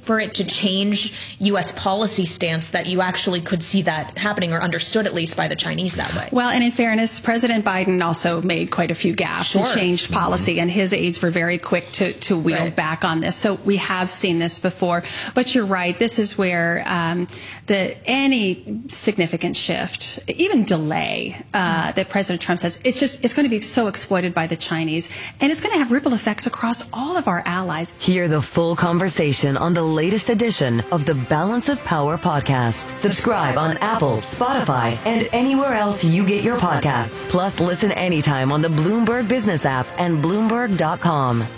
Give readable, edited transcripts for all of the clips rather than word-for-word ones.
for it to change U.S. policy stance that you actually could see that happening, or understood at least by the Chinese that way? Well, and in fairness, President Biden also made quite a few gaffes and changed policy, and his aides were very quick to wheel back on this. So we have seen this before. But you're right, this is where any significant shift, even delay that President Trump says, it's going to be so exploited by the Chinese, and it's going to have ripple effects across all of our allies. Hear the full conversation on the latest edition of the Balance of Power podcast. Subscribe on Apple, Spotify, and anywhere else you get your podcasts. Plus, listen anytime on the Bloomberg Business app and Bloomberg.com.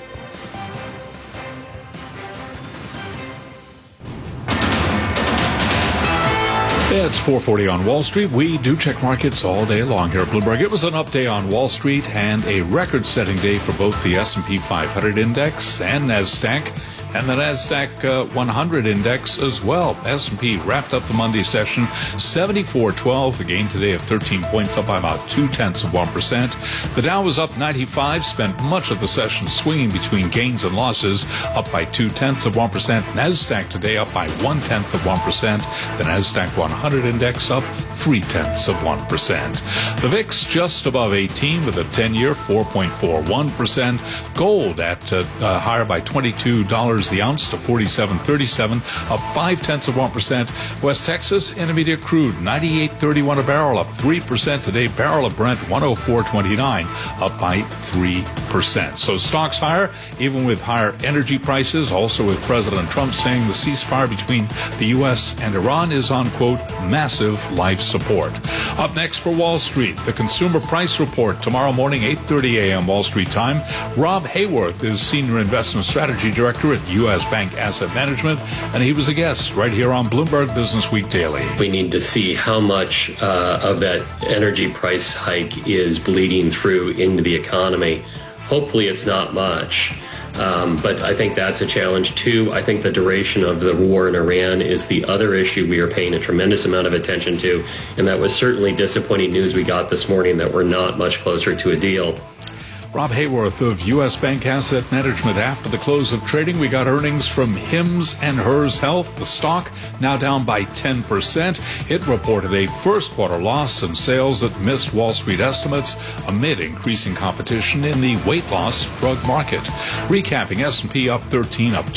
It's 4:40 on Wall Street. We do check markets all day long here at Bloomberg. It was an up day on Wall Street and a record-setting day for both the S&P 500 index and NASDAQ. And the NASDAQ 100 index as well. S&P wrapped up the Monday session 74.12, a gain today of 13 points, up by about 0.2%. The Dow was up 95, spent much of the session swinging between gains and losses, up by 0.2%. NASDAQ today up by 0.1%. The NASDAQ 100 index up 0.3%. The VIX just above 18 with a 10-year 4.41%. Gold at higher by $22 the ounce to $47.37, up 0.5%. West Texas Intermediate crude 98.31 a barrel, up 3% today. Barrel of Brent 104.29, up by 3%. So stocks higher, even with higher energy prices. Also with President Trump saying the ceasefire between the U.S. and Iran is on, quote, massive life support. Up next for Wall Street, the Consumer Price Report tomorrow morning, 8:30 a.m. Wall Street time. Rob Hayworth is Senior Investment Strategy Director at U.S. Bank Asset Management, and he was a guest right here on Bloomberg Business Week Daily. We need to see how much of that energy price hike is bleeding through into the economy. Hopefully it's not much. But I think that's a challenge, too. I think the duration of the war in Iran is the other issue we are paying a tremendous amount of attention to. And that was certainly disappointing news we got this morning that we're not much closer to a deal. Rob Hayworth of U.S. Bank Asset Management. After the close of trading, we got earnings from Hims and Hers Health. The stock now down by 10%. It reported a first quarter loss in sales that missed Wall Street estimates amid increasing competition in the weight loss drug market. Recapping, S&P up 13, up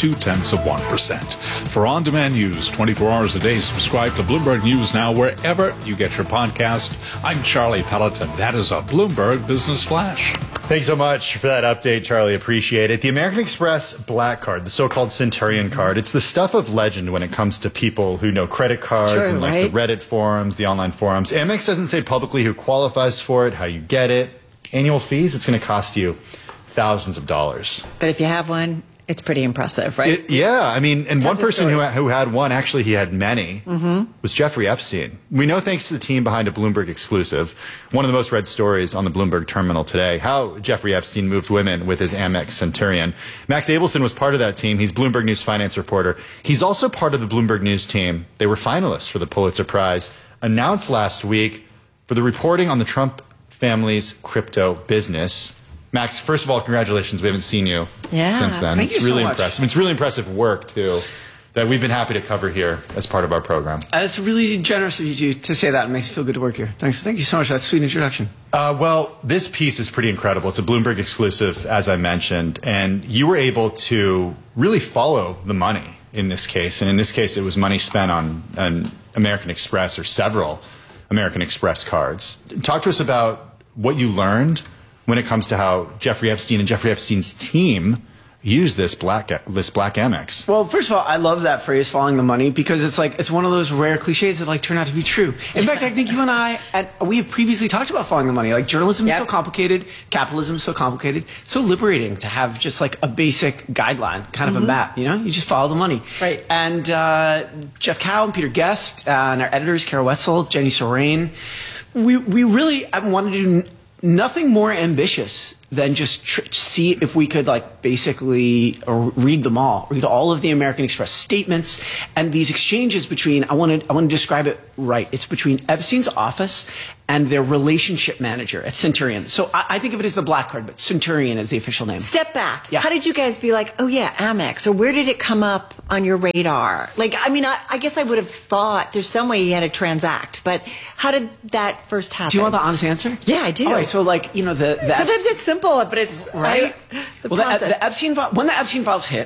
0.2%. For on-demand news 24 hours a day, subscribe to Bloomberg News Now wherever you get your podcast. I'm Charlie Pelleton. That is a Bloomberg Business Flash. Thanks so much for that update, Charlie. Appreciate it. The American Express Black Card, the so-called Centurion card, it's the stuff of legend when it comes to people who know credit cards and like the Reddit forums, the online forums. Amex doesn't say publicly who qualifies for it, how you get it. Annual fees, it's going to cost you thousands of dollars. But if you have one, it's pretty impressive, right? Yeah, I mean, and one person who had one, actually he had many, was Jeffrey Epstein. We know thanks to the team behind a Bloomberg exclusive, one of the most read stories on the Bloomberg terminal today, how Jeffrey Epstein moved women with his Amex Centurion. Max Abelson was part of that team. He's Bloomberg News finance reporter. He's also part of the Bloomberg News team. They were finalists for the Pulitzer Prize, announced last week for the reporting on the Trump family's crypto business. Max, first of all, congratulations. We haven't seen you since then. Thank you so really much. impressive. It's really impressive work, too, that we've been happy to cover here as part of our program. It's really generous of you to say that. It makes me feel good to work here. Thanks. Thank you so much for that sweet introduction. Well, this piece is pretty incredible. It's a Bloomberg exclusive, as I mentioned, and you were able to really follow the money in this case. And in this case, it was money spent on an American Express or several American Express cards. Talk to us about what you learned when it comes to how Jeffrey Epstein and Jeffrey Epstein's team use this black Amex. Well, first of all, I love that phrase, following the money, because it's one of those rare cliches that turn out to be true. In fact, I think you and I, we have previously talked about following the money. Like, journalism is so complicated, capitalism is so complicated, it's so liberating to have just like a basic guideline, kind of a map, you know? You just follow the money. Right. And Jeff Cow and Peter Guest and our editors, Kara Wetzel, Jenny Sorain, we really wanted to do nothing more ambitious than just see if we could basically read them all, read all of the American Express statements and these exchanges between, I want to describe it right. It's between Epstein's office and their relationship manager at Centurion. So I think of it as the black card, but Centurion is the official name. Step back. Yeah. How did you guys be like, oh yeah, Amex, or where did it come up on your radar? I guess I would have thought there's some way you had to transact, but how did that first happen? Do you want the honest answer? Yeah, I do. All right, so sometimes it's simple, but it's right. The Epstein when the Epstein files hit,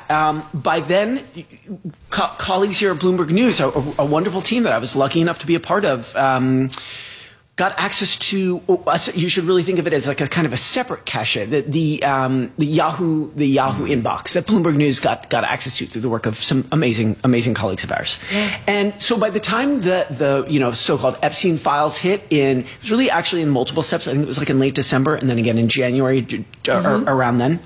by then, colleagues here at Bloomberg News, a wonderful team that I was lucky enough to be a part of, got access to. You should really think of it as a kind of a separate cache, the Yahoo inbox that Bloomberg News got access to through the work of some amazing colleagues of ours. Yeah. And so by the time the so-called Epstein files hit it was really actually in multiple steps. I think it was in late December and then again in January around then.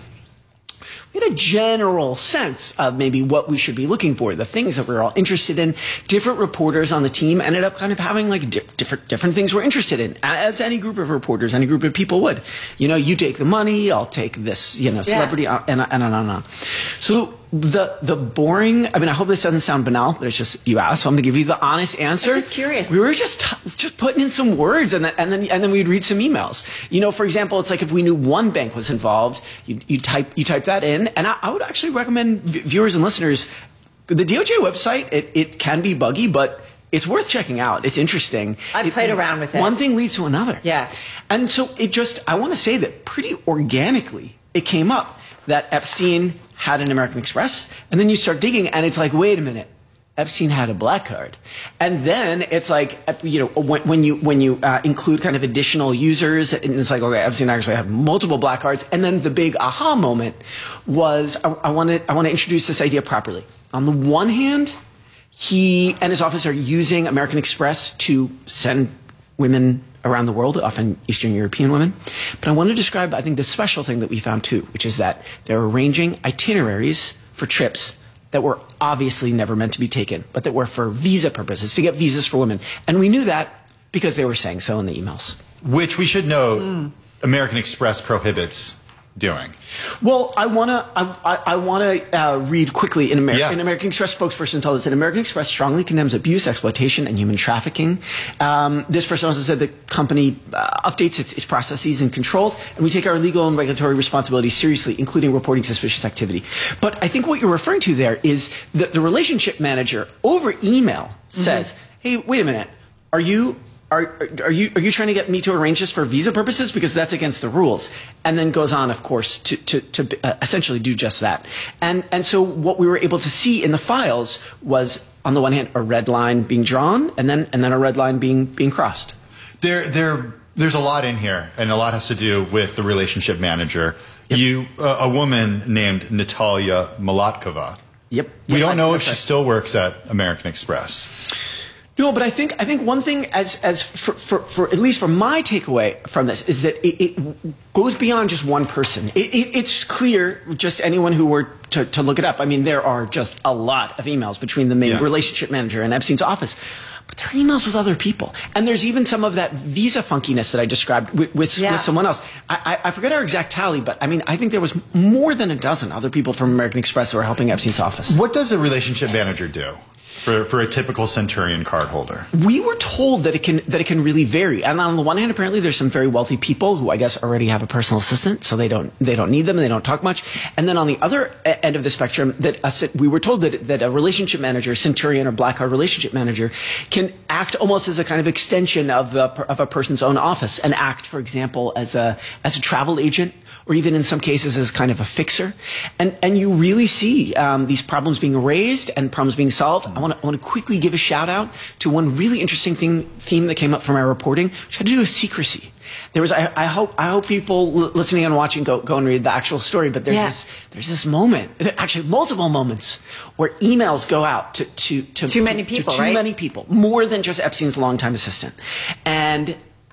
We had a general sense of maybe what we should be looking for, the things that we're all interested in. Different reporters on the team ended up kind of having different things we're interested in, as any group of reporters, any group of people would. You take the money, I'll take this, celebrity, and on. So the boring, I hope this doesn't sound banal, but it's just you asked, so I'm going to give you the honest answer. I'm just curious. We were just putting in some words and then we'd read some emails. For example, it's like if we knew one bank was involved, you type that in, and I would actually recommend viewers and listeners, the DOJ website, it can be buggy, but it's worth checking out. It's interesting. I played around with it. One thing leads to another. Yeah. And so I want to say that pretty organically it came up that Epstein had an American Express, and then you start digging, and it's like, wait a minute, Epstein had a black card, and then it's like, when you include kind of additional users, and it's like, okay, Epstein actually had multiple black cards, and then the big aha moment was, I want to introduce this idea properly. On the one hand, he and his office are using American Express to send women around the world, often Eastern European women. But I want to describe, I think, the special thing that we found too, which is that they're arranging itineraries for trips that were obviously never meant to be taken, but that were for visa purposes, to get visas for women. And we knew that because they were saying so in the emails. Which we should note, American Express prohibits doing. Well, I want to read quickly an American Express spokesperson told us that American Express strongly condemns abuse, exploitation, and human trafficking. This person also said the company updates its processes and controls, and we take our legal and regulatory responsibilities seriously, including reporting suspicious activity. But I think what you're referring to there is that the relationship manager over email says, hey, wait a minute, Are you trying to get me to arrange this for visa purposes? Because that's against the rules. And then goes on, of course, to essentially do just that. And so what we were able to see in the files was, on the one hand, a red line being drawn and then a red line being crossed. There's a lot in here, and a lot has to do with the relationship manager. Yep. A woman named Natalia Malatkova. Yep. We don't know if she still works at American Express. No, but I think one thing as for at least for my takeaway from this is that it goes beyond just one person. It's clear, just anyone who were to look it up. I mean, there are just a lot of emails between the main relationship manager and Epstein's office. But there are emails with other people. And there's even some of that visa funkiness that I described with someone else. I forget our exact tally, but I mean, I think there was more than a dozen other people from American Express who were helping Epstein's office. What does a relationship manager do for a typical Centurion cardholder? We were told that it can really vary. And on the one hand, apparently there's some very wealthy people who I guess already have a personal assistant, so they don't need them, they don't talk much. And then on the other end of the spectrum, we were told that a relationship manager, Centurion or Black Card relationship manager, can act almost as a kind of extension of a person's own office, and act, for example, as a travel agent, or even in some cases as kind of a fixer. And you really see these problems being raised and problems being solved. I want to quickly give a shout out to one really interesting theme that came up from our reporting, which had to do with secrecy. There was, I hope people listening and watching go and read the actual story, but there's this moment, actually multiple moments, where emails go out to too many people, more than just Epstein's longtime assistant. And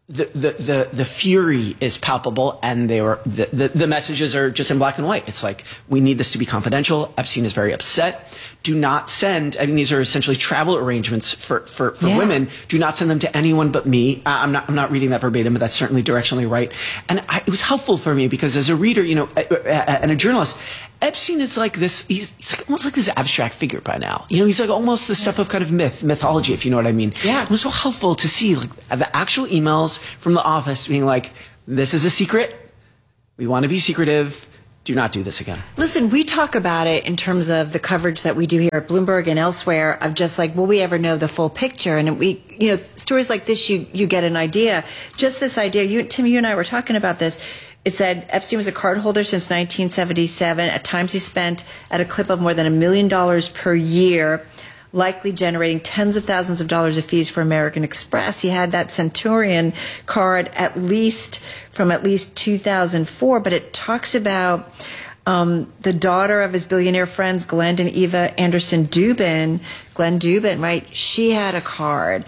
the fury is palpable, and the messages are just in black and white. It's like, we need this to be confidential. Epstein is very upset. Do not send. I mean, these are essentially travel arrangements for women. Do not send them to anyone but me. I'm not reading that verbatim, but that's certainly directionally right. And it was helpful for me because as a reader, and a journalist, Epstein is like this. He's like almost like this abstract figure by now. He's like almost the stuff of kind of mythology, if you know what I mean. Yeah. It was so helpful to see like the actual emails from the office being like, "This is a secret. We want to be secretive. Do not do this again." Listen, we talk about it in terms of the coverage that we do here at Bloomberg and elsewhere of just like, will we ever know the full picture? And we, stories like this, you get an idea. Just this idea. Tim, you and I were talking about this. It said Epstein was a cardholder since 1977. At times he spent at a clip of more than $1 million per year, likely generating tens of thousands of dollars of fees for American Express. He had that Centurion card from at least 2004, but it talks about the daughter of his billionaire friends, Glenn and Eva Anderson Dubin, Glenn Dubin, right? She had a card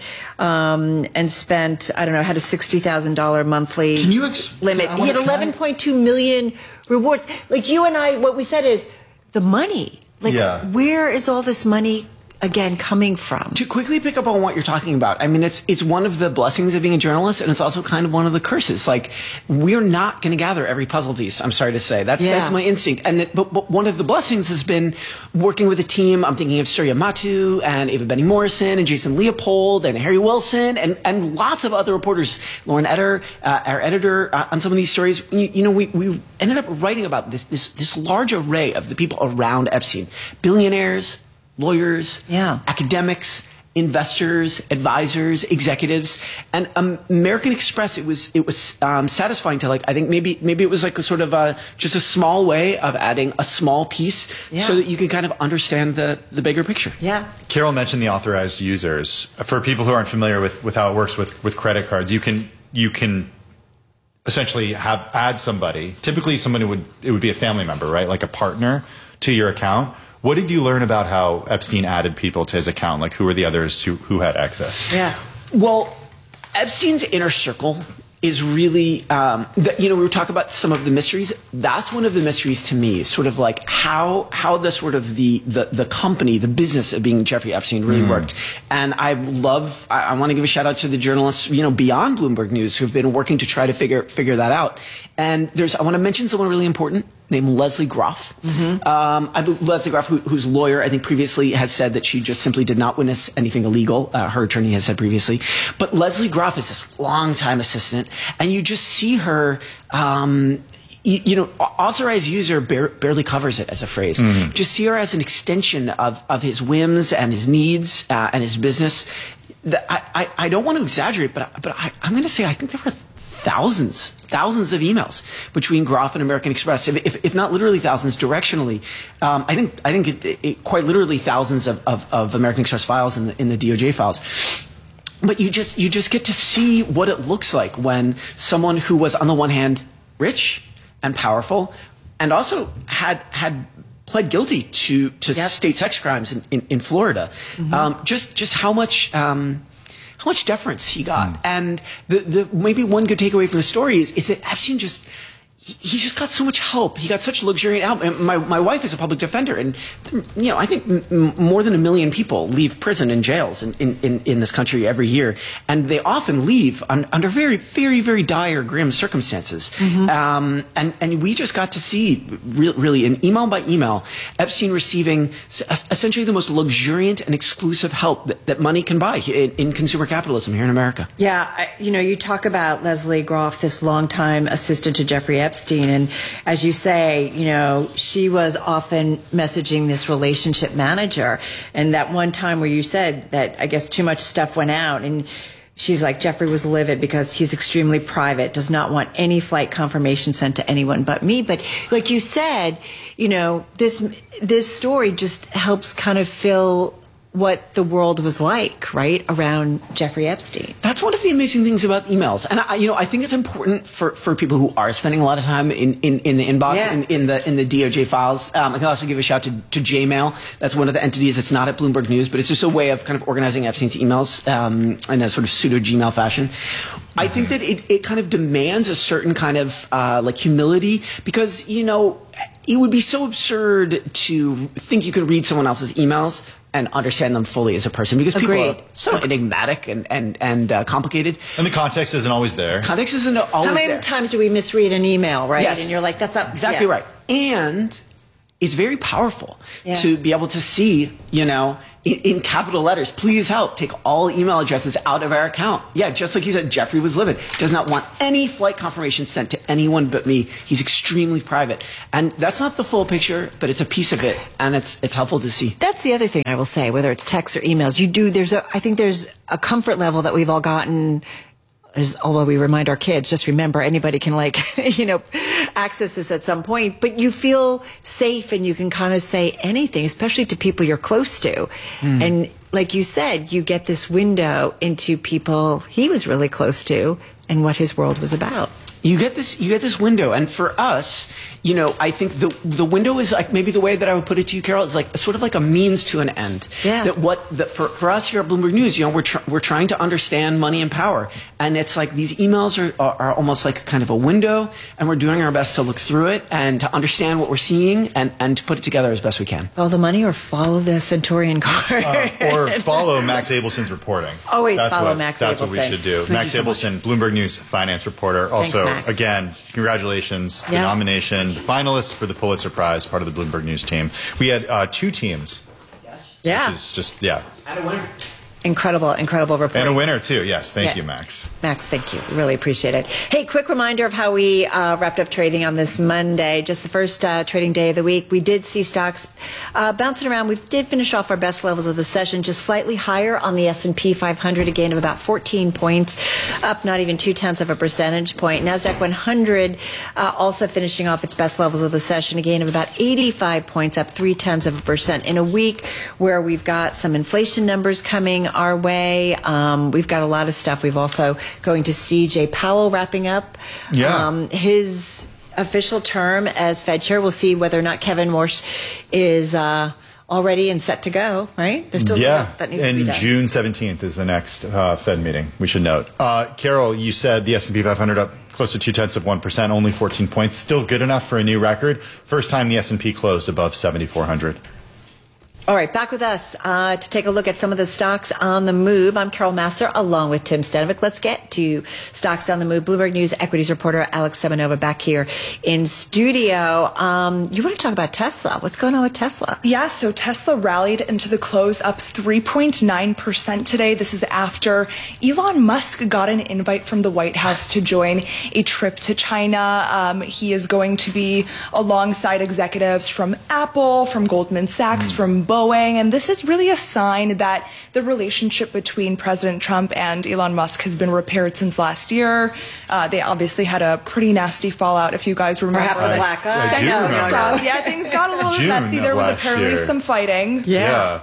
and spent, had a $60,000 monthly limit. He had 11.2 million rewards. Like you and I, what we said is the money. Where is all this money again coming from? To quickly pick up on what you're talking about, I mean, it's one of the blessings of being a journalist, and it's also kind of one of the curses. Like, we're not going to gather every puzzle piece. I'm sorry to say, that's my instinct. But one of the blessings has been working with a team. I'm thinking of Surya Matu and Ava Benny Morrison and Jason Leopold and Harry Wilson and lots of other reporters. Lauren Etter, our editor, on some of these stories. We ended up writing about this large array of the people around Epstein, billionaires, lawyers, academics, investors, advisors, executives, and American Express. It was satisfying to I think maybe it was like a sort of just a small way of adding a small piece so that you can kind of understand the bigger picture. Yeah. Carol mentioned the authorized users. For people who aren't familiar with how it works with credit cards, you can essentially add somebody. Typically, it would be a family member, right? Like a partner to your account. What did you learn about how Epstein added people to his account? Like, who were the others who had access? Yeah. Well, Epstein's inner circle is really, we were talking about some of the mysteries. That's one of the mysteries to me, sort of like how the sort of the company, the business of being Jeffrey Epstein really worked. And I want to give a shout out to the journalists, beyond Bloomberg News who've been working to try to figure that out. And I want to mention someone really important named Leslie Groff. Leslie Groff, whose lawyer, I think previously has said that she just simply did not witness anything illegal. Her attorney has said previously. But Leslie Groff is this longtime assistant, and you just see her, authorized user barely covers it as a phrase. Just see her as an extension of his whims and his needs and his business. I don't want to exaggerate, but I'm going to say I think there were thousands of emails between Groff and American Express, if not literally thousands, directionally. I think it quite literally thousands of American Express files in the DOJ files. But you just get to see what it looks like when someone who was on the one hand rich and powerful, and also had pled guilty to state sex crimes in Florida. Just how much deference he got. And the maybe one good takeaway from the story is that Epstein he just got so much help. He got such luxuriant help. And my wife is a public defender, and I think more than 1 million people leave prison and jails in this country every year, and they often leave under very, very, very dire, grim circumstances. And we just got to see really in email by email Epstein receiving essentially the most luxuriant and exclusive help that money can buy in consumer capitalism here in America. Yeah, you talk about Leslie Groff, this longtime assistant to Jeffrey Epstein. And as you say, she was often messaging this relationship manager. And that one time where you said that, I guess, too much stuff went out, and she's like, Jeffrey was livid because he's extremely private, does not want any flight confirmation sent to anyone but me. But like you said, this story just helps kind of fill what the world was like, right, around Jeffrey Epstein. That's one of the amazing things about emails. And I think it's important for people who are spending a lot of time in the inbox, in the DOJ files. I can also give a shout to Jmail. That's one of the entities that's not at Bloomberg News, but it's just a way of kind of organizing Epstein's emails in a sort of pseudo Gmail fashion. I think that it kind of demands a certain kind of like humility, because, it would be so absurd to think you could read someone else's emails and understand them fully as a person, because people are so enigmatic and complicated. And the context isn't always there. Context isn't always there. How many times do we misread an email, right? Yes. And you're like, that's not exactly right. And it's very powerful to be able to see, in capital letters, please help, take all email addresses out of our account. Yeah, just like you said, Jeffrey was livid. Does not want any flight confirmation sent to anyone but me. He's extremely private. And that's not the full picture, but it's a piece of it, and it's helpful to see. That's the other thing I will say, whether it's texts or emails. I think there's a comfort level that we've all gotten. Although we remind our kids, just remember, anybody can access this at some point, but you feel safe and you can kind of say anything, especially to people you're close to. And like you said, you get this window into people he was really close to and what his world was about. You get this window, and for us, I think the window is like, maybe the way that I would put it to you, Carol, is like sort of like a means to an end. Yeah. For us here at Bloomberg News, we're trying to understand money and power, and it's like these emails are almost like kind of a window, and we're doing our best to look through it and to understand what we're seeing and to put it together as best we can. Follow the money or follow the Centurion card. Or follow Max Abelson's reporting. Always follow Max Abelson. That's what we should do. Max Abelson, Bloomberg News finance reporter. Also, again, congratulations, the nomination, the finalists for the Pulitzer Prize, part of the Bloomberg News team. We had 2 teams. Yes. Yeah. Which is just, And a winner. Incredible report. And a winner, too. Yes. Thank you, Max. Max, thank you. Really appreciate it. Hey, quick reminder of how we wrapped up trading on this Monday. Just the first trading day of the week. We did see stocks bouncing around. We did finish off our best levels of the session, just slightly higher on the S&P 500, a gain of about 14 points, up not even 0.2 of a percentage point. NASDAQ 100 also finishing off its best levels of the session, a gain of about 85 points, up 0.3 of a percent in a week where we've got some inflation numbers coming our way. We've got a lot of stuff. We've also going to see Jay Powell wrapping up his official term as Fed chair. We'll see whether or not Kevin Warsh is already and set to go, right? There's still that needs to be done. June 17th is the next Fed meeting, we should note. Carol, you said the S&P 500 up close to 0.2%, only 14 points. Still good enough for a new record. First time the S&P closed above 7,400. All right, back with us to take a look at some of the stocks on the move. I'm Carol Massar, along with Tim Stanovic. Let's get to stocks on the move. Bloomberg News equities reporter Alex Semenova back here in studio. You want to talk about Tesla? What's going on with Tesla? Yeah, so Tesla rallied into the close, up 3.9% today. This is after Elon Musk got an invite from the White House to join a trip to China. He is going to be alongside executives from Apple, from Goldman Sachs, from Boeing, and this is really a sign that the relationship between President Trump and Elon Musk has been repaired since last year. They obviously had a pretty nasty fallout, if you guys remember. Perhaps a black eye. Yeah, things got a little bit messy. There was apparently some fighting. Yeah.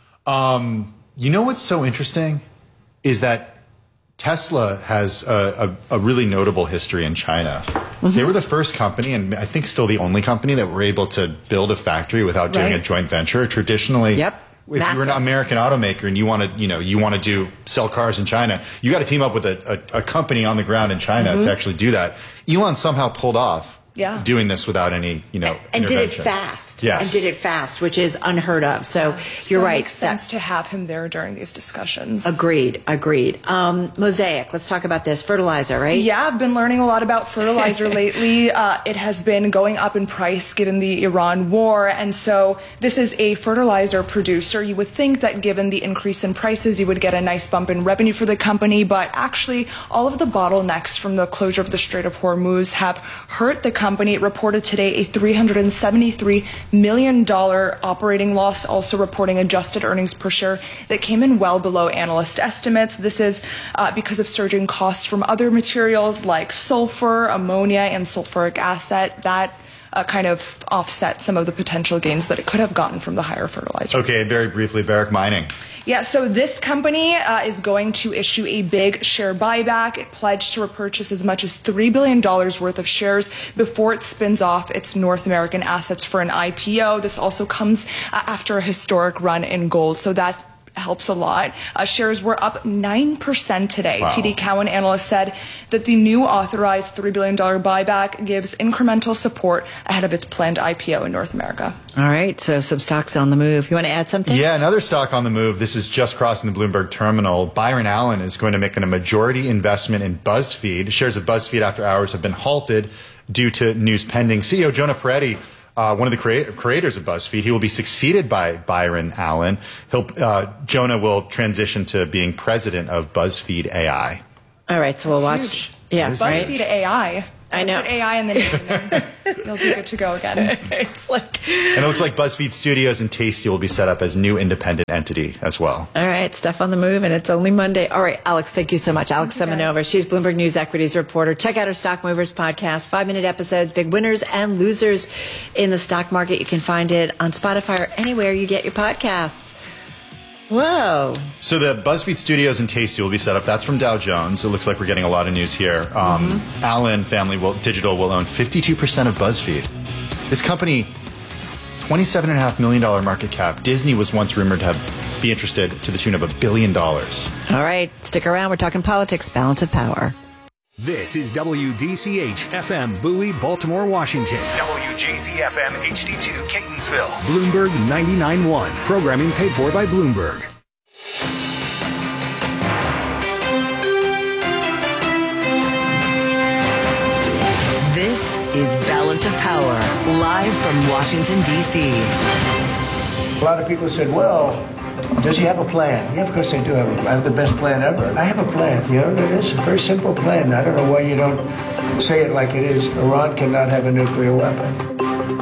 You know what's so interesting is that Tesla has a really notable history in China. They were the first company, and I think still the only company, that were able to build a factory without doing a joint venture. Traditionally, if you're an American automaker and you want to sell cars in China, you got to team up with a company on the ground in China to actually do that. Elon somehow pulled off doing this without any, and did it fast. Yes. And did it fast, which is unheard of. So you're right. It makes sense to have him there during these discussions. Agreed. Mosaic, let's talk about this. Fertilizer, right? Yeah, I've been learning a lot about fertilizer lately. It has been going up in price given the Iran war. And so this is a fertilizer producer. You would think that given the increase in prices, you would get a nice bump in revenue for the company. But actually, all of the bottlenecks from the closure of the Strait of Hormuz have hurt the company. It reported today a $373 million operating loss, also reporting adjusted earnings per share that came in well below analyst estimates. This is because of surging costs from other materials like sulfur, ammonia, and sulfuric acid that kind of offset some of the potential gains that it could have gotten from the higher fertilizer. Okay, very briefly, Barrick Mining. Yeah, so this company is going to issue a big share buyback. It pledged to repurchase as much as $3 billion worth of shares before it spins off its North American assets for an IPO. This also comes after a historic run in gold, so that helps a lot. Shares were up 9% today. Wow. TD Cowen analyst said that the new authorized $3 billion buyback gives incremental support ahead of its planned IPO in North America. All right, so some stocks on the move. You want to add something? Yeah, another stock on the move. This is just crossing the Bloomberg terminal. Byron Allen is going to make a majority investment in BuzzFeed. Shares of BuzzFeed after hours have been halted due to news pending. CEO Jonah Peretti, one of the creators of BuzzFeed, he will be succeeded by Byron Allen. Jonah will transition to being president of BuzzFeed AI. All right, so we'll watch. Huge. Yeah, BuzzFeed AI. I know. Put AI in the name, and you'll be good to go again. It's like. And it looks like BuzzFeed Studios and Tasty will be set up as new independent entity as well. All right, stuff on the move, and it's only Monday. All right, Alex, thank you so much. Alex Semenova, she's Bloomberg News Equities reporter. Check out her Stock Movers podcast, 5-minute episodes, big winners and losers in the stock market. You can find it on Spotify or anywhere you get your podcasts. Whoa. So the BuzzFeed Studios and Tasty will be set up. That's from Dow Jones. It looks like we're getting a lot of news here. Allen family Digital will own 52% of BuzzFeed. This company, $27.5 million market cap. Disney was once rumored to be interested to the tune of $1 billion. All right, stick around. We're talking politics, balance of power. This is WDCH FM Bowie, Baltimore, Washington. WJZ FM HD2 Catonsville. Bloomberg 99.1. Programming paid for by Bloomberg. This is Balance of Power, live from Washington, D.C. A lot of people said, well, does he have a plan? Yeah, of course I do have a plan. I have the best plan ever. I have a plan. You know what it is? A very simple plan. I don't know why you don't say it like it is. Iran cannot have a nuclear weapon.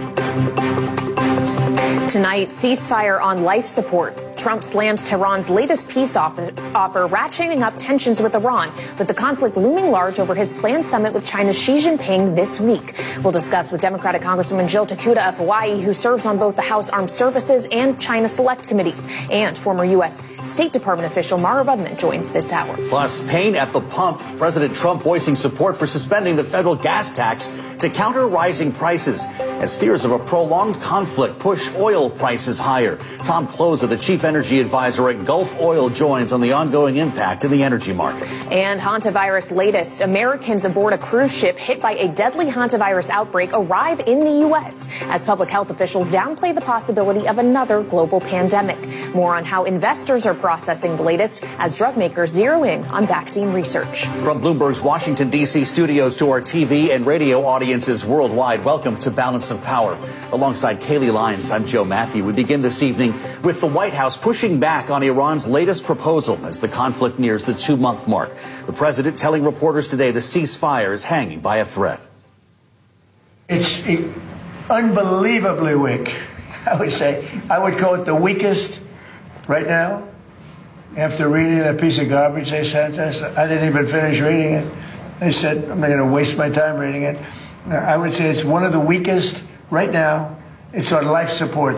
Tonight, ceasefire on life support. Trump slams Tehran's latest peace offer, ratcheting up tensions with Iran, with the conflict looming large over his planned summit with China's Xi Jinping this week. We'll discuss with Democratic Congresswoman Jill Takuda of Hawaii, who serves on both the House Armed Services and China Select Committees. And former U.S. State Department official Mara Budman joins this hour. Plus, pain at the pump. President Trump voicing support for suspending the federal gas tax to counter rising prices as fears of a prolonged conflict push oil prices higher. Tom Closer, the chief energy advisor at Gulf Oil, joins on the ongoing impact in the energy market. And hantavirus latest. Americans aboard a cruise ship hit by a deadly hantavirus outbreak arrive in the U.S. as public health officials downplay the possibility of another global pandemic. More on how investors are processing the latest as drug makers zero in on vaccine research. From Bloomberg's Washington, D.C. studios to our TV and radio audiences worldwide, welcome to Balance of Power. Alongside Kaylee Lyons, I'm Joe Matthew. We begin this evening with the White House pushing back on Iran's latest proposal as the conflict nears the 2-month mark. The president telling reporters today the ceasefire is hanging by a thread. It's unbelievably weak, I would say. I would call it the weakest right now. After reading that piece of garbage they sent us, I didn't even finish reading it. They said, I'm not going to waste my time reading it. I would say it's one of the weakest right now. It's on life support.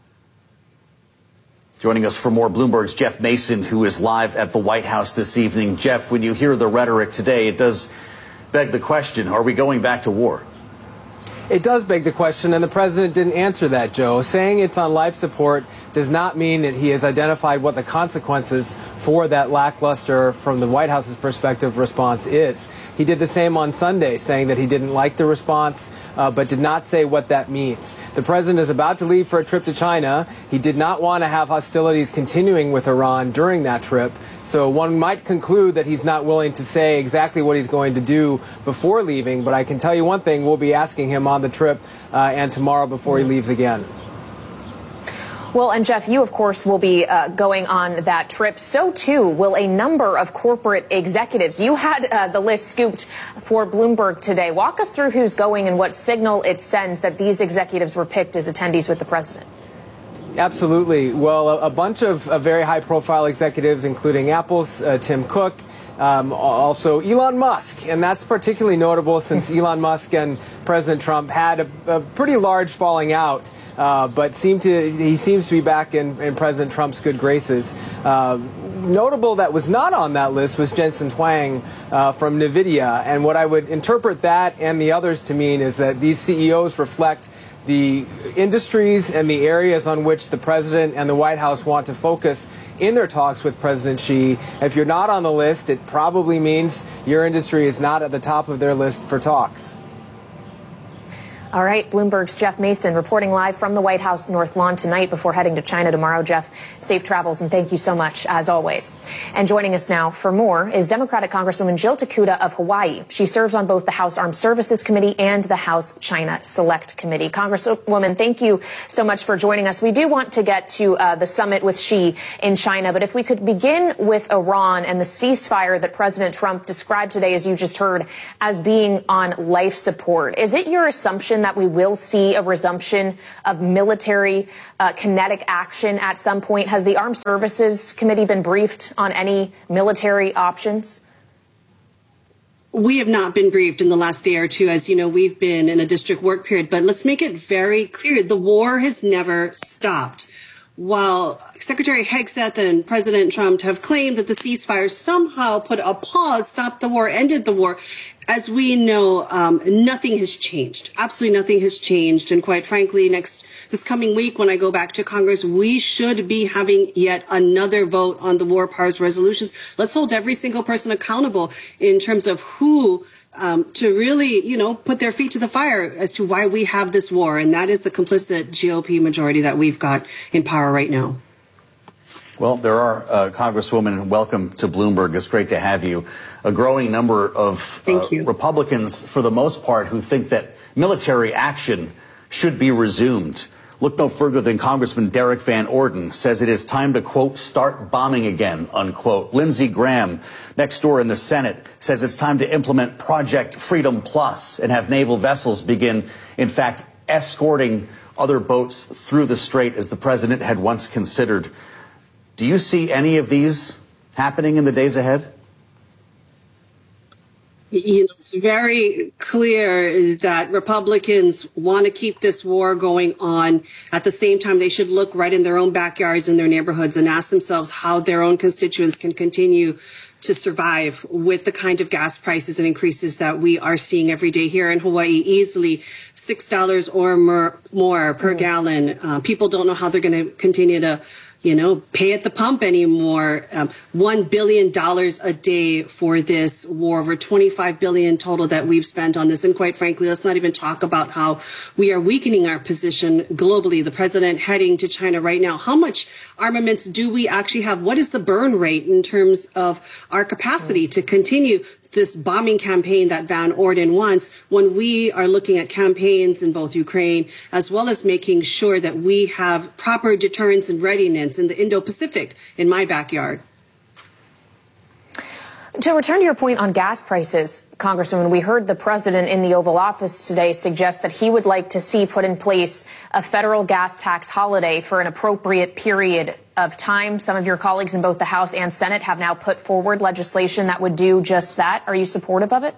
Joining us for more, Bloomberg's Jeff Mason, who is live at the White House this evening. Jeff, when you hear the rhetoric today, it does beg the question, are we going back to war? It does beg the question, and the president didn't answer that, Joe. Saying it's on life support does not mean that he has identified what the consequences for that lackluster, from the White House's perspective, response is. He did the same on Sunday, saying that he didn't like the response, but did not say what that means. The president is about to leave for a trip to China. He did not want to have hostilities continuing with Iran during that trip, so one might conclude that he's not willing to say exactly what he's going to do before leaving, but I can tell you one thing, we'll be asking him on the trip and tomorrow before he leaves again. Well, and Jeff, you, of course, will be going on that trip. So, too, will a number of corporate executives. You had the list scooped for Bloomberg today. Walk us through who's going and what signal it sends that these executives were picked as attendees with the president. Absolutely. Well, a bunch of very high-profile executives, including Apple's Tim Cook, also Elon Musk, and that's particularly notable since Elon Musk and President Trump had a pretty large falling out, but he seems to be back in President Trump's good graces. Notable that was not on that list was Jensen Huang from NVIDIA, and what I would interpret that and the others to mean is that these CEOs reflect the industries and the areas on which the president and the White House want to focus in their talks with President Xi. If you're not on the list, it probably means your industry is not at the top of their list for talks. All right, Bloomberg's Jeff Mason reporting live from the White House North Lawn tonight before heading to China tomorrow. Jeff, safe travels, and thank you so much, as always. And joining us now for more is Democratic Congresswoman Jill Takuda of Hawaii. She serves on both the House Armed Services Committee and the House China Select Committee. Congresswoman, thank you so much for joining us. We do want to get to the summit with Xi in China, but if we could begin with Iran and the ceasefire that President Trump described today, as you just heard, as being on life support. Is it your assumption that we will see a resumption of military kinetic action at some point? Has the Armed Services Committee been briefed on any military options? We have not been briefed in the last day or two. As you know, we've been in a district work period, but let's make it very clear. The war has never stopped. While Secretary Hegseth and President Trump have claimed that the ceasefire somehow put a pause, stopped the war, ended the war, as we know, nothing has changed. Absolutely nothing has changed. And quite frankly, this coming week, when I go back to Congress, we should be having yet another vote on the war powers resolutions. Let's hold every single person accountable in terms of who to really, put their feet to the fire as to why we have this war. And that is the complicit GOP majority that we've got in power right now. Well, there are, Congresswoman, welcome to Bloomberg. It's great to have you. A growing number of Republicans, for the most part, who think that military action should be resumed. Look no further than Congressman Derek Van Orden says it is time to, quote, start bombing again, unquote. Lindsey Graham, next door in the Senate, says it's time to implement Project Freedom Plus and have naval vessels begin, in fact, escorting other boats through the strait as the president had once considered. Do you see any of these happening in the days ahead? It's very clear that Republicans want to keep this war going on. At the same time, they should look right in their own backyards and their neighborhoods and ask themselves how their own constituents can continue to survive with the kind of gas prices and increases that we are seeing every day here in Hawaii, easily $6 or more per gallon. People don't know how they're going to continue to pay at the pump anymore. $1 billion a day for this war, over $25 billion total that we've spent on this. And quite frankly, let's not even talk about how we are weakening our position globally. The president heading to China right now. How much armaments do we actually have? What is the burn rate in terms of our capacity to continue this bombing campaign that Van Orden wants, when we are looking at campaigns in both Ukraine, as well as making sure that we have proper deterrence and readiness in the Indo-Pacific in my backyard? To return to your point on gas prices, Congresswoman, we heard the president in the Oval Office today suggest that he would like to see put in place a federal gas tax holiday for an appropriate period of time. Some of your colleagues in both the House and Senate have now put forward legislation that would do just that. Are you supportive of it?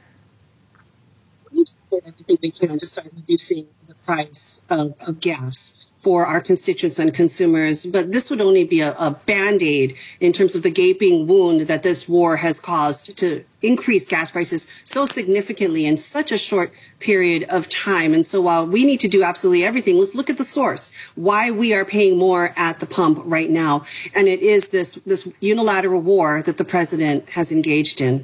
We support everything we can to start reducing the price of gas for our constituents and consumers. But this would only be a Band-Aid in terms of the gaping wound that this war has caused to increase gas prices so significantly in such a short period of time. And so while we need to do absolutely everything, let's look at the source, why we are paying more at the pump right now. And it is this unilateral war that the president has engaged in.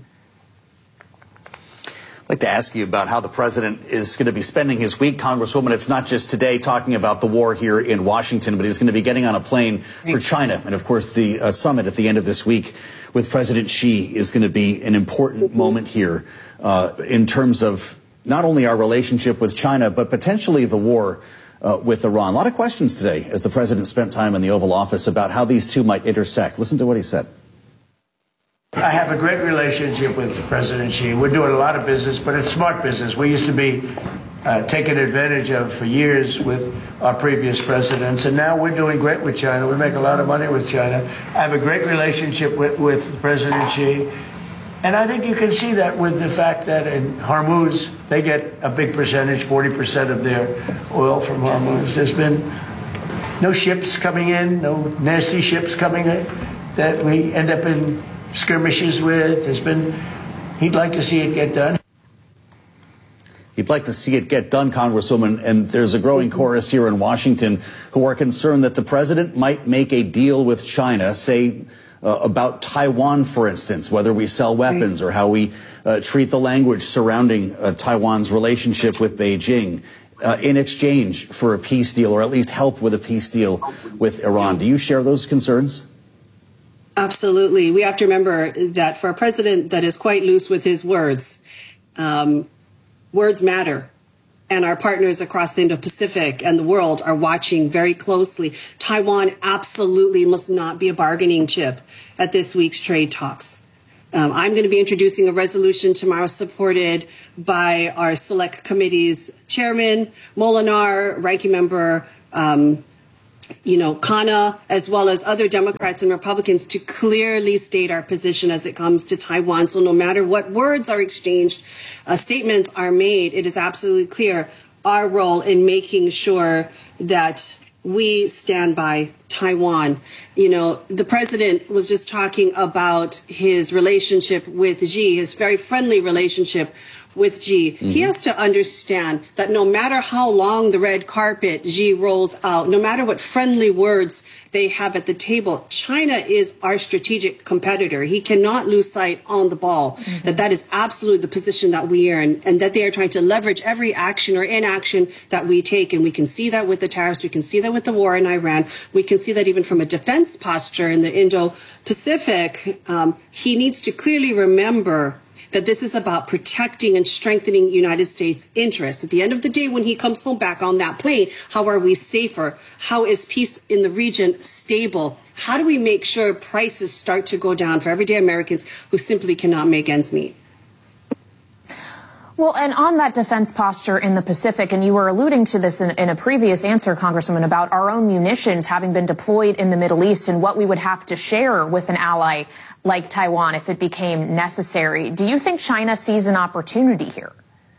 I'd like to ask you about how the president is going to be spending his week, Congresswoman. It's not just today talking about the war here in Washington, but he's going to be getting on a plane for China. And, of course, the summit at the end of this week with President Xi is going to be an important moment here in terms of not only our relationship with China, but potentially the war with Iran. A lot of questions today as the president spent time in the Oval Office about how these two might intersect. Listen to what he said. I have a great relationship with President Xi. We're doing a lot of business, but it's smart business. We used to be taken advantage of for years with our previous presidents. And now we're doing great with China. We make a lot of money with China. I have a great relationship with President Xi. And I think you can see that with the fact that in Hormuz, they get a big percentage, 40% of their oil from Hormuz. There's been no ships coming in, no nasty ships coming in that we end up in skirmishes with. He'd like to see it get done. He'd like to see it get done, Congresswoman, and there's a growing chorus here in Washington who are concerned that the president might make a deal with China, say about Taiwan, for instance, whether we sell weapons or how we treat the language surrounding Taiwan's relationship with Beijing in exchange for a peace deal, or at least help with a peace deal with Iran. Do you share those concerns? Absolutely. We have to remember that for a president that is quite loose with his words, words matter. And our partners across the Indo-Pacific and the world are watching very closely. Taiwan absolutely must not be a bargaining chip at this week's trade talks. I'm going to be introducing a resolution tomorrow supported by our select committee's chairman, Molinar, ranking member, Khanna, as well as other Democrats and Republicans, to clearly state our position as it comes to Taiwan. So no matter what words are exchanged, statements are made, it is absolutely clear our role in making sure that we stand by Taiwan. The president was just talking about his relationship with Xi, his very friendly relationship with Xi. Mm-hmm. He has to understand that no matter how long the red carpet Xi rolls out, no matter what friendly words they have at the table, China is our strategic competitor. He cannot lose sight on the ball, that is absolutely the position that we are in, and that they are trying to leverage every action or inaction that we take. And we can see that with the tariffs. We can see that with the war in Iran. We can see that even from a defense posture in the Indo-Pacific. He needs to clearly remember that this is about protecting and strengthening United States interests. At the end of the day, when he comes home back on that plane, how are we safer? How is peace in the region stable? How do we make sure prices start to go down for everyday Americans who simply cannot make ends meet? Well, and on that defense posture in the Pacific, and you were alluding to this in a previous answer, Congresswoman, about our own munitions having been deployed in the Middle East and what we would have to share with an ally like Taiwan if it became necessary. Do you think China sees an opportunity here?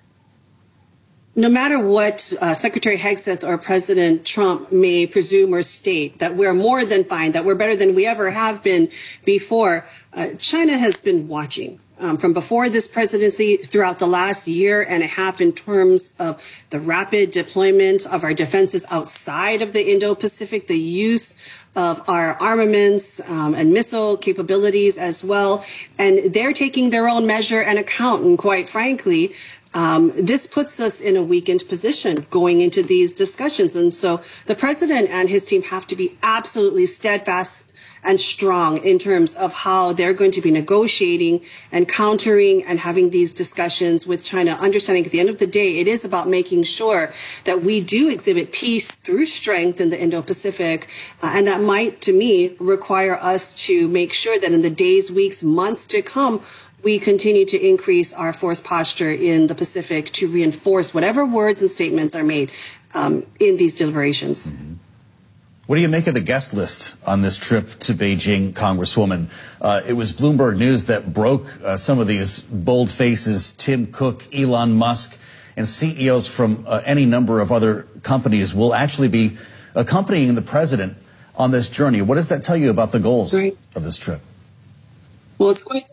No matter what Secretary Hegseth or President Trump may presume or state, that we're more than fine, that we're better than we ever have been before, China has been watching. From before this presidency throughout the last year and a half in terms of the rapid deployment of our defenses outside of the Indo-Pacific, the use of our armaments and missile capabilities as well. And they're taking their own measure and account. And quite frankly, this puts us in a weakened position going into these discussions. And so the president and his team have to be absolutely steadfast and strong in terms of how they're going to be negotiating and countering and having these discussions with China, understanding at the end of the day, it is about making sure that we do exhibit peace through strength in the Indo-Pacific. And that might, to me, require us to make sure that in the days, weeks, months to come, we continue to increase our force posture in the Pacific to reinforce whatever words and statements are made in these deliberations. Mm-hmm. What do you make of the guest list on this trip to Beijing, Congresswoman? It was Bloomberg News that broke some of these bold faces. Tim Cook, Elon Musk, and CEOs from any number of other companies will actually be accompanying the president on this journey. What does that tell you about the goals of this trip? Well, it's quite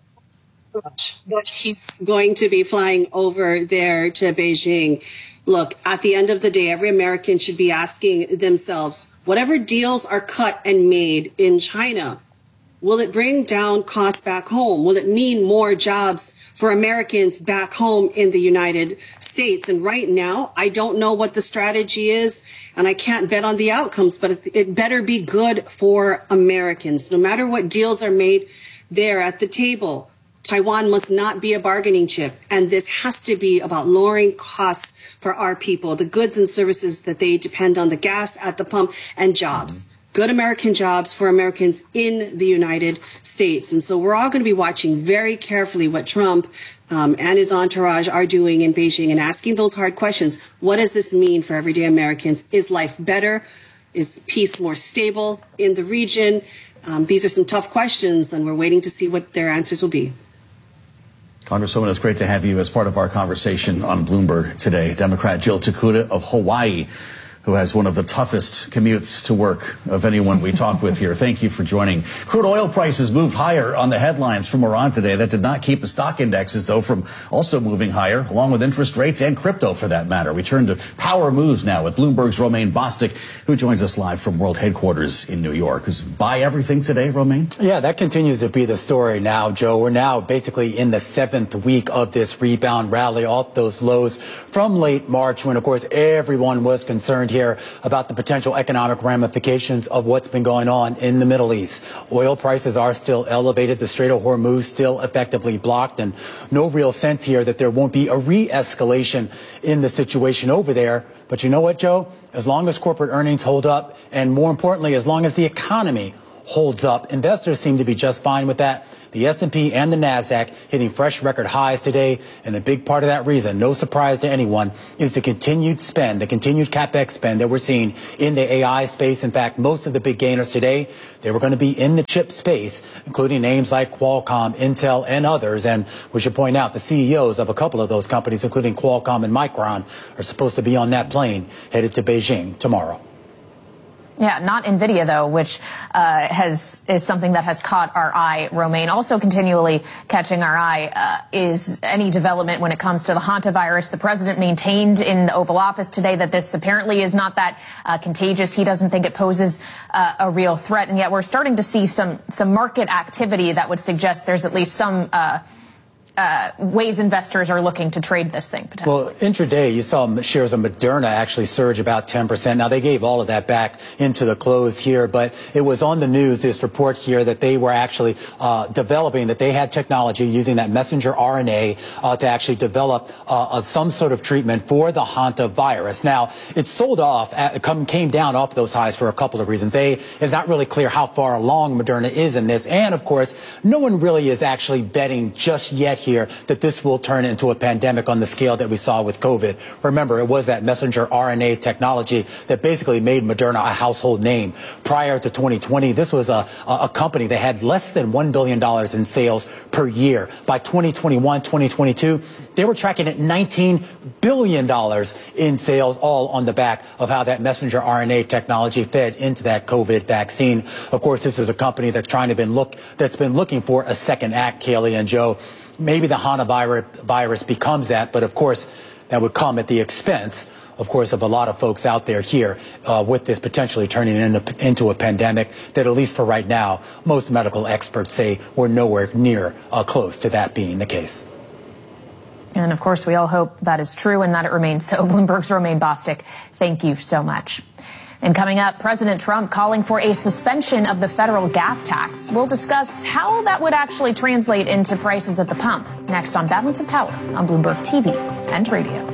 that he's going to be flying over there to Beijing. Look, at the end of the day, every American should be asking themselves, whatever deals are cut and made in China, will it bring down costs back home? Will it mean more jobs for Americans back home in the United States? And right now, I don't know what the strategy is, and I can't bet on the outcomes, but it better be good for Americans. No matter what deals are made there at the table, Taiwan must not be a bargaining chip, and this has to be about lowering costs for our people, the goods and services that they depend on, the gas at the pump, and jobs. good American jobs for Americans in the United States. And so we're all going to be watching very carefully what Trump and his entourage are doing in Beijing and asking those hard questions. What does this mean for everyday Americans? Is life better? Is peace more stable in the region? These are some tough questions, and we're waiting to see what their answers will be. Congresswoman, it's great to have you as part of our conversation on Bloomberg today. Democrat Jill Takuda of Hawaii, who has one of the toughest commutes to work of anyone we talk with here. Thank you for joining. Crude oil prices moved higher on the headlines from Iran today. That did not keep the stock indexes, though, from also moving higher, along with interest rates and crypto, for that matter. We turn to power moves now with Bloomberg's Romaine Bostick, who joins us live from World Headquarters in New York. Is buy everything today, Romaine? Yeah, that continues to be the story now, Joe. We're now basically in the 7th week of this rebound rally off those lows from late March, when, of course, everyone was concerned here about the potential economic ramifications of what's been going on in the Middle East. Oil prices are still elevated. The Strait of Hormuz still effectively blocked, and no real sense here that there won't be a re-escalation in the situation over there. But you know what, Joe? As long as corporate earnings hold up, and more importantly, as long as the economy holds up, investors seem to be just fine with that. The S&P and the NASDAQ hitting fresh record highs today. And the big part of that reason, no surprise to anyone, is the continued spend, the continued CapEx spend that we're seeing in the AI space. In fact, most of the big gainers today, they were going to be in the chip space, including names like Qualcomm, Intel, and others. And we should point out the CEOs of a couple of those companies, including Qualcomm and Micron, are supposed to be on that plane headed to Beijing tomorrow. Yeah, not NVIDIA, though, which is something that has caught our eye, Romaine. Also continually catching our eye is any development when it comes to the hantavirus. The president maintained in the Oval Office today that this apparently is not that contagious. He doesn't think it poses a real threat. And yet we're starting to see some market activity that would suggest there's at least some ways investors are looking to trade this thing potentially. Well, intraday, you saw shares of Moderna actually surge about 10%. Now, they gave all of that back into the close here, but it was on the news, this report here, that they were actually developing, that they had technology using that messenger RNA to actually develop some sort of treatment for the hantavirus. Now, it sold off, came down off those highs for a couple of reasons. A, it's not really clear how far along Moderna is in this. And, of course, no one really is actually betting just yet here that this will turn into a pandemic on the scale that we saw with COVID. Remember, it was that messenger RNA technology that basically made Moderna a household name. Prior to 2020, this was a company that had less than $1 billion in sales per year. By 2021, 2022, they were tracking at $19 billion in sales, all on the back of how that messenger RNA technology fed into that COVID vaccine. Of course, this is a company that's that's been looking for a second act, Kaylee and Joe. Maybe the hantavirus becomes that, but of course, that would come at the expense, of course, of a lot of folks out there here with this potentially turning into a pandemic that, at least for right now, most medical experts say we're nowhere near close to that being the case. And of course, we all hope that is true and that it remains so. Bloomberg's Romaine Bostick, thank you so much. And coming up, President Trump calling for a suspension of the federal gas tax. We'll discuss how that would actually translate into prices at the pump. Next on Balance of Power on Bloomberg TV and radio.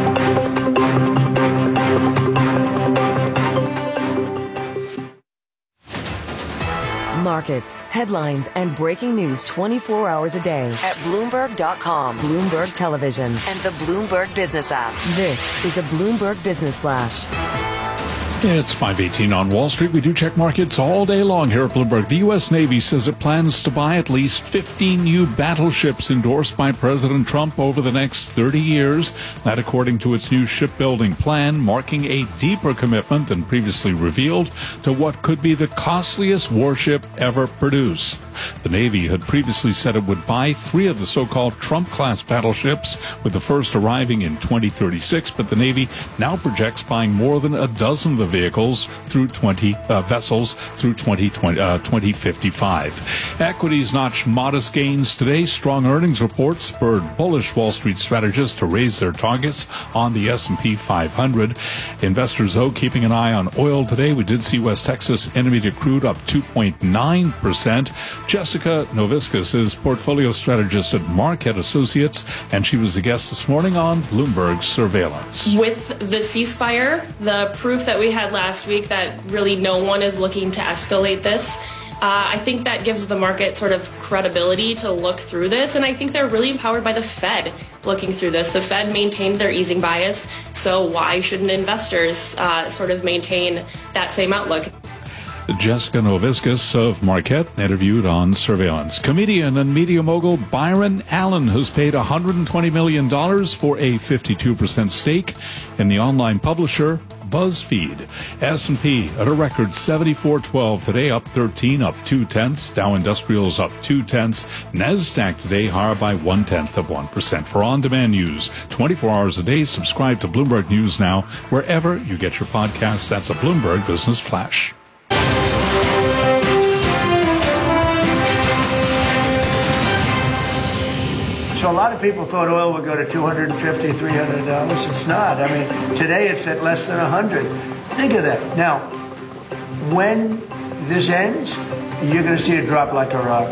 Markets, headlines, and breaking news 24 hours a day at Bloomberg.com, Bloomberg Television, and the Bloomberg Business app. This is a Bloomberg Business Flash. It's 5:18 on Wall Street. We do check markets all day long here at Bloomberg. The U.S. Navy says it plans to buy at least 50 new battleships endorsed by President Trump over the next 30 years. That, according to its new shipbuilding plan, marking a deeper commitment than previously revealed to what could be the costliest warship ever produced. The Navy had previously said it would buy 3 of the so-called Trump-class battleships, with the first arriving in 2036, but the Navy now projects buying more than a dozen of the vessels through 2055. Equities notched modest gains today. Strong earnings reports spurred bullish Wall Street strategists to raise their targets on the S&P 500. Investors, though, keeping an eye on oil today. We did see West Texas Intermediate crude up 2.9%. Jessica Noviscus is portfolio strategist at Marquette Associates, and she was the guest this morning on Bloomberg Surveillance. With the ceasefire, the proof that we had had last week that really no one is looking to escalate this. I think that gives the market sort of credibility to look through this, and I think they're really empowered by the Fed looking through this. The Fed maintained their easing bias, so why shouldn't investors sort of maintain that same outlook? Jessica Noviscus of Marquette interviewed on surveillance. Comedian and media mogul Byron Allen has paid $120 million for a 52% stake in the online publisher BuzzFeed. S&P at a record 74.12 today, up 13, up 0.2. Dow Industrials up 0.2. NASDAQ today higher by 0.1%. For on-demand news 24 hours a day, subscribe to Bloomberg News Now wherever you get your podcasts. That's a Bloomberg Business Flash. So a lot of people thought oil would go to $250, $300. It's not. I mean, today it's at less than 100. Think of that. Now, when this ends, you're going to see it drop like a rock.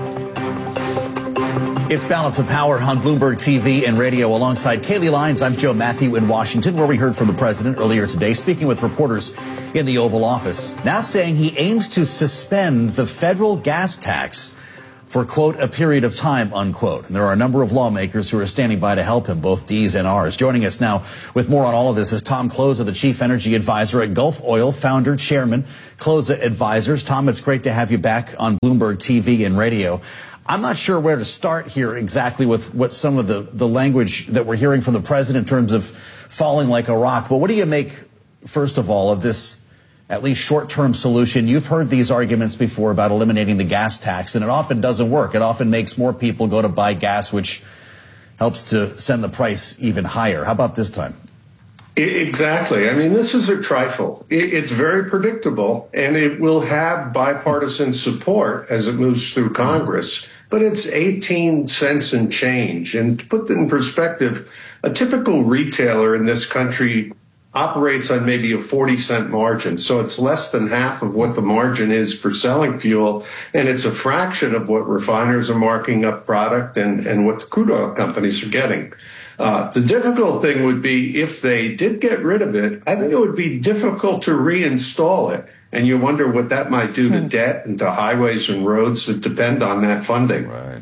It's Balance of Power on Bloomberg TV and radio alongside Kaylee Lyons. I'm Joe Matthew in Washington, where we heard from the president earlier today, speaking with reporters in the Oval Office, now saying he aims to suspend the federal gas tax for, quote, a period of time, unquote. And there are a number of lawmakers who are standing by to help him, both D's and R's. Joining us now with more on all of this is Tom Kloza, the chief energy advisor at Gulf Oil, founder, chairman, Kloza Advisors. Tom, it's great to have you back on Bloomberg TV and radio. I'm not sure where to start here exactly with what some of the language that we're hearing from the president in terms of falling like a rock. But what do you make, first of all, of this at least short-term solution? You've heard these arguments before about eliminating the gas tax, and it often doesn't work. It often makes more people go to buy gas, which helps to send the price even higher. How about this time? Exactly. I mean, this is a trifle. It's very predictable, and it will have bipartisan support as it moves through Congress. But it's 18 cents and change. And to put that in perspective, a typical retailer in this country operates on maybe a 40-cent margin. So it's less than half of what the margin is for selling fuel. And it's a fraction of what refiners are marking up product and what the crude oil companies are getting. The difficult thing would be if they did get rid of it, I think it would be difficult to reinstall it. And you wonder what that might do to debt and to highways and roads that depend on that funding. Right.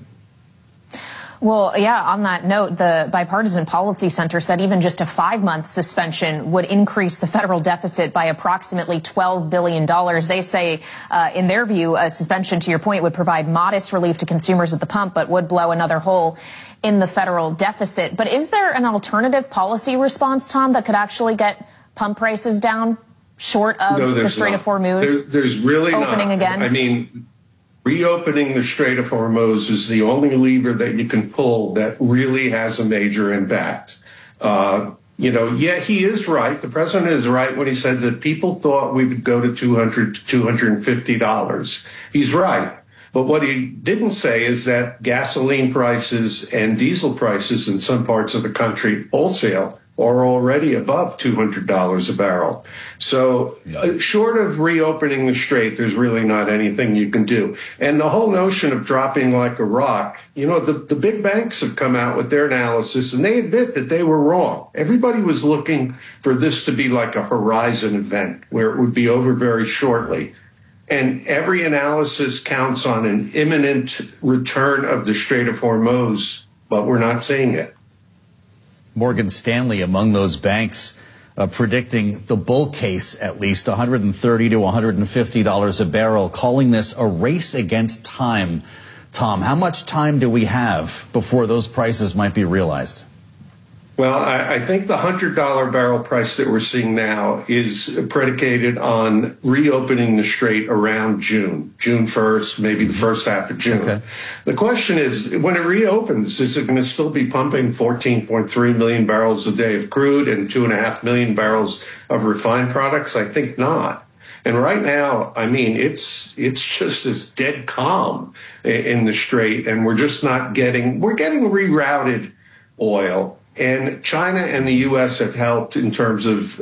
Well, yeah, on that note, the Bipartisan Policy Center said even just a 5-month suspension would increase the federal deficit by approximately $12 billion. They say, in their view, a suspension, to your point, would provide modest relief to consumers at the pump, but would blow another hole in the federal deficit. But is there an alternative policy response, Tom, that could actually get pump prices down short of the Strait of Hormuz there's really opening again? I mean, reopening the Strait of Hormuz is the only lever that you can pull that really has a major impact. Yeah, he is right. The president is right when he said that people thought we would go to $200 to $250. He's right. But what he didn't say is that gasoline prices and diesel prices in some parts of the country wholesale are already above $200 a barrel. So short of reopening the strait, there's really not anything you can do. And the whole notion of dropping like a rock, the big banks have come out with their analysis and they admit that they were wrong. Everybody was looking for this to be like a horizon event where it would be over very shortly. And every analysis counts on an imminent return of the Strait of Hormuz, but we're not seeing it. Morgan Stanley among those banks predicting the bull case, at least $130 to $150 a barrel, calling this a race against time. Tom, how much time do we have before those prices might be realized? Well, I think the $100 barrel price that we're seeing now is predicated on reopening the strait around June 1st, maybe the first half of June. Okay. The question is, when it reopens, is it going to still be pumping 14.3 million barrels a day of crude and 2.5 million barrels of refined products? I think not. And right now, I mean, it's just as dead calm in the strait, and we're getting rerouted oil. And China and the U.S. have helped in terms of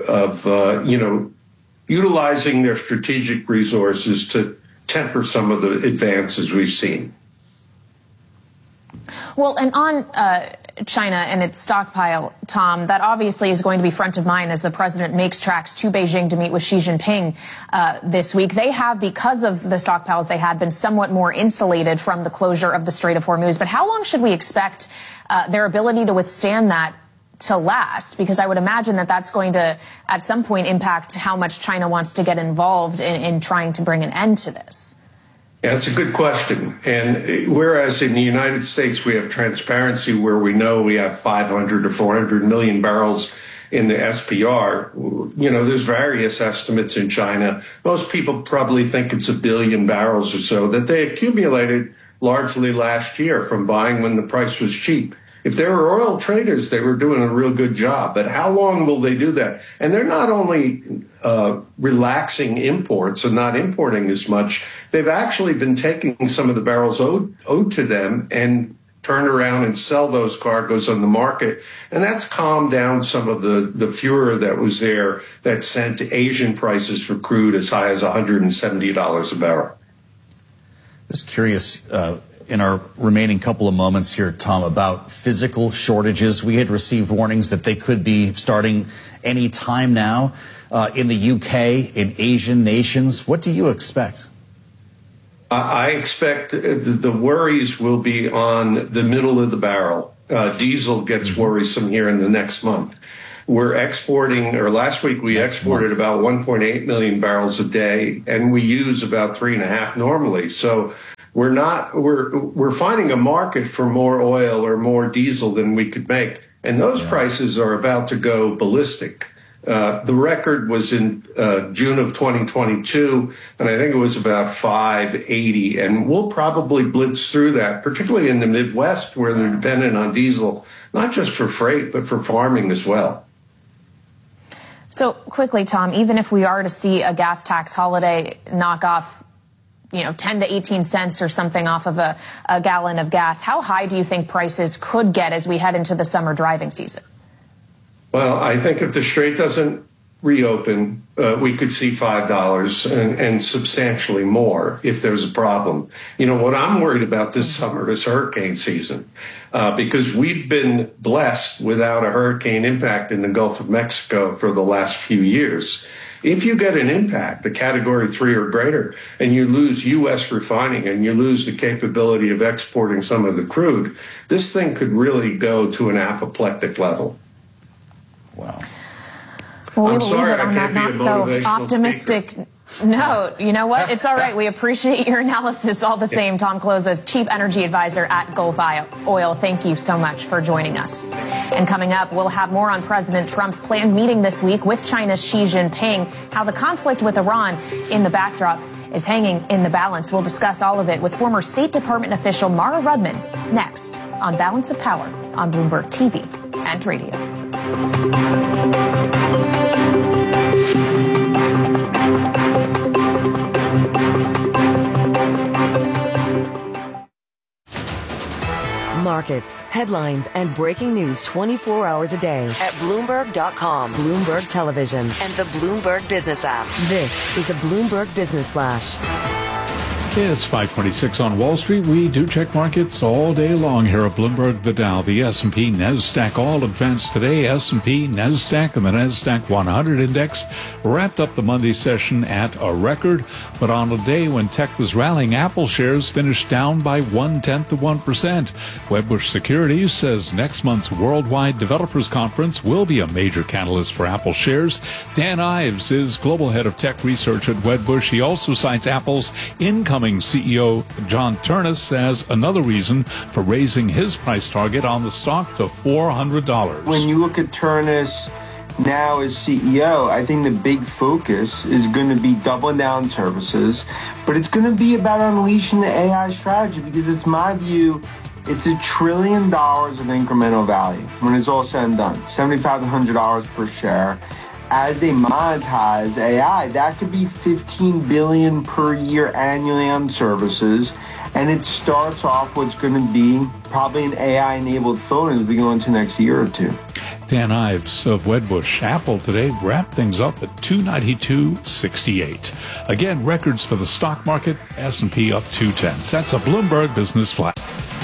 utilizing their strategic resources to temper some of the advances we've seen. Well, and on China and its stockpile, Tom, that obviously is going to be front of mind as the president makes tracks to Beijing to meet with Xi Jinping this week. They have, because of the stockpiles they had, been somewhat more insulated from the closure of the Strait of Hormuz. But how long should we expect their ability to withstand that to last? Because I would imagine that that's going to, at some point, impact how much China wants to get involved in trying to bring an end to this. Yeah, that's a good question. And whereas in the United States we have transparency where we know we have 500 or 400 million barrels in the SPR, there's various estimates in China. Most people probably think it's 1 billion barrels or so that they accumulated largely last year from buying when the price was cheap. If they were oil traders, they were doing a real good job. But how long will they do that? And they're not only relaxing imports and not importing as much, they've actually been taking some of the barrels owed to them and turn around and sell those cargoes on the market. And that's calmed down some of the furor that was there that sent Asian prices for crude as high as $170 a barrel. Just curious, in our remaining couple of moments here, Tom, about physical shortages. We had received warnings that they could be starting any time now in the UK, in Asian nations. What do you expect? I expect the worries will be on the middle of the barrel. Diesel gets worrisome here in the next month. We're exporting, or last week we exported about 1.8 million barrels a day, and we use about 3.5 normally. So we're finding a market for more oil or more diesel than we could make. And those prices are about to go ballistic. The record was in June of 2022, and I think it was about 580. And we'll probably blitz through that, particularly in the Midwest where they're dependent on diesel, not just for freight, but for farming as well. So quickly, Tom, even if we are to see a gas tax holiday knock off 10 to 18 cents or something off of a gallon of gas, how high do you think prices could get as we head into the summer driving season? Well, I think if the Strait doesn't reopen, we could see $5 and substantially more if there's a problem. What I'm worried about this summer is hurricane season, because we've been blessed without a hurricane impact in the Gulf of Mexico for the last few years. If you get an impact, a category 3 or greater, and you lose U.S. refining and you lose the capability of exporting some of the crude, this thing could really go to an apoplectic level. Wow. Well, I'm sorry, I can't be a motivational so optimistic speaker. No, you know what? It's all right. We appreciate your analysis all the same. Tom Closes, Chief Energy Advisor at Gulf Oil. Thank you so much for joining us. And coming up, we'll have more on President Trump's planned meeting this week with China's Xi Jinping, how the conflict with Iran in the backdrop is hanging in the balance. We'll discuss all of it with former State Department official Mara Rudman next on Balance of Power on Bloomberg TV and radio. Markets, headlines, and breaking news 24 hours a day at Bloomberg.com, Bloomberg Television, and the Bloomberg Business app. This is a Bloomberg Business Flash. It's 5:26 on Wall Street. We do check markets all day long here at Bloomberg. The Dow, the S&P, NASDAQ all advanced today. S&P, NASDAQ, and the NASDAQ 100 index wrapped up the Monday session at a record. But on a day when tech was rallying, Apple shares finished down by 0.1%. Wedbush Securities says next month's Worldwide Developers Conference will be a major catalyst for Apple shares. Dan Ives is global head of tech research at Wedbush. He also cites Apple's incoming CEO John Ternus as another reason for raising his price target on the stock to $400. When you look at Ternus now as CEO, I think the big focus is going to be doubling down services, but it's going to be about unleashing the AI strategy, because it's my view it's $1 trillion of incremental value when it's all said and done, $75 to $100 per share. As they monetize AI, that could be $15 billion per year annually on services. And it starts off what's going to be probably an AI-enabled phone as we go into next year or two. Dan Ives of Wedbush. Apple today wrapped things up at $292.68. Again, records for the stock market, S&P up 0.2. That's a Bloomberg Business Flash.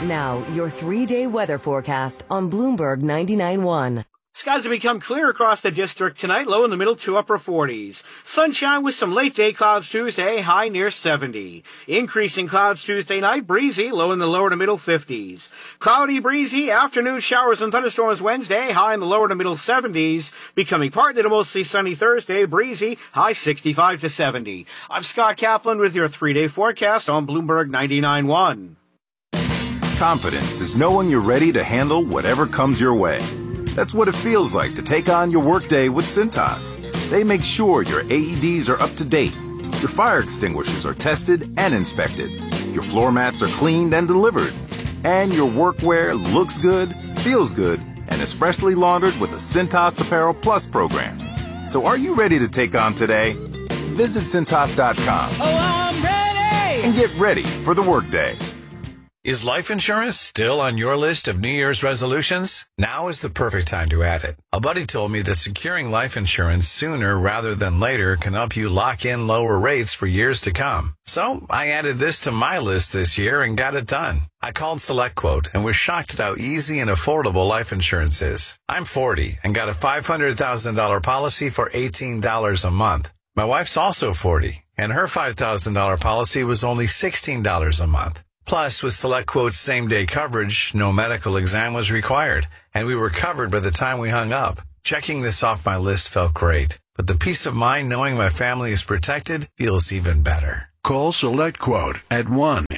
Now, your 3-day weather forecast on Bloomberg 99.1. Skies have become clear across the district tonight, low in the middle to upper 40s. Sunshine with some late day clouds Tuesday, high near 70. Increasing clouds Tuesday night, breezy, low in the lower to middle 50s. Cloudy, breezy, afternoon showers and thunderstorms Wednesday, high in the lower to middle 70s. Becoming partly to mostly sunny Thursday, breezy, high 65 to 70. I'm Scott Kaplan with your 3-day forecast on Bloomberg 99.1. Confidence is knowing you're ready to handle whatever comes your way. That's what it feels like to take on your workday with Cintas. They make sure your AEDs are up to date, your fire extinguishers are tested and inspected, your floor mats are cleaned and delivered, and your workwear looks good, feels good, and is freshly laundered with the Cintas Apparel Plus program. So are you ready to take on today? Visit Cintas.com. Oh, I'm ready! And get ready for the workday. Is life insurance still on your list of New Year's resolutions? Now is the perfect time to add it. A buddy told me that securing life insurance sooner rather than later can help you lock in lower rates for years to come. So I added this to my list this year and got it done. I called SelectQuote and was shocked at how easy and affordable life insurance is. I'm 40 and got a $500,000 policy for $18 a month. My wife's also 40 and her $5,000 policy was only $16 a month. Plus, with SelectQuote's same-day coverage, no medical exam was required, and we were covered by the time we hung up. Checking this off my list felt great, but the peace of mind knowing my family is protected feels even better. Call SelectQuote at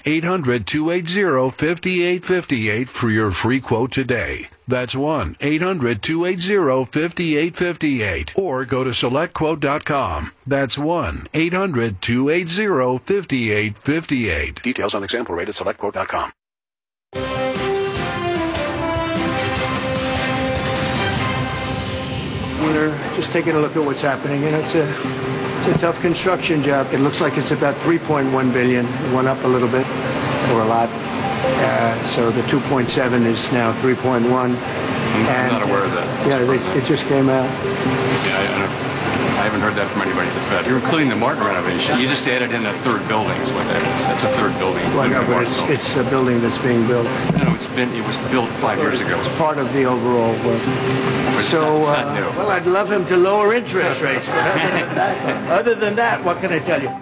1-800-280-5858 for your free quote today. That's 1-800-280-5858. Or go to SelectQuote.com. That's 1-800-280-5858. Details on example rate at SelectQuote.com. We're just taking a look at what's happening, and it's a tough construction job. It looks like it's about $3.1 billion. It went up a little bit, or a lot. So the 2.7 is now 3.1. I'm not aware of that. Yeah, it just came out. Yeah, I haven't heard that from anybody at the Fed. You're including the Martin renovation. You just added in a third building is what that is. That's a third building. Well, no, but it's a building that's being built. No, it was built 5 years ago. It's part of the overall work. It's not new. Well, I'd love him to lower interest rates. But other than that, what can I tell you?